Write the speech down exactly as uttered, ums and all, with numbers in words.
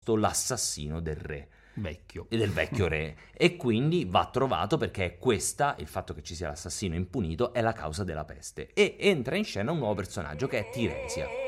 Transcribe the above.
nascosto l'assassino del re. Vecchio. E del vecchio re, e quindi va trovato perché questa, il fatto che ci sia l'assassino impunito, è la causa della peste, e entra in scena un nuovo personaggio che è Tiresia.